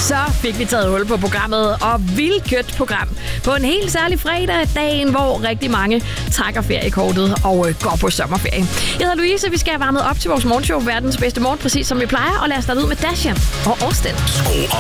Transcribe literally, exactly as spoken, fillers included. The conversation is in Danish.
Så fik vi taget hul på programmet, og hvilket program på en helt særlig fredag, dagen hvor rigtig mange trækker feriekortet og øh, går på sommerferie. Jeg hedder Louise, vi skal have varmet op til vores morgenshow, verdens bedste morgen, præcis som vi plejer, og lad os starte ud med Dasha og Austin.